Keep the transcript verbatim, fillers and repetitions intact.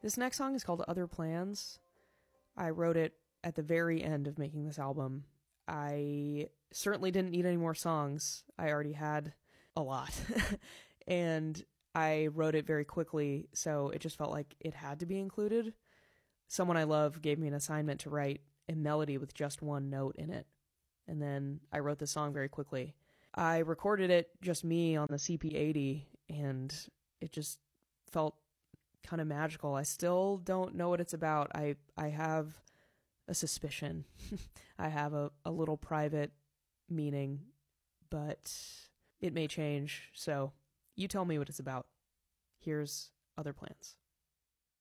This next song is called Other Plans. I wrote it at the very end of making this album. I certainly didn't need any more songs. I already had a lot. And I wrote it very quickly, so it just felt like it had to be included. Someone I love gave me an assignment to write a melody with just one note in it. And then I wrote the song very quickly. I recorded it, just me, on the C P eighty, and it just felt kind of magical. I still don't know what it's about. I, I have a suspicion. I have a, a little private meaning, but it may change. So you tell me what it's about. Here's Other Plans.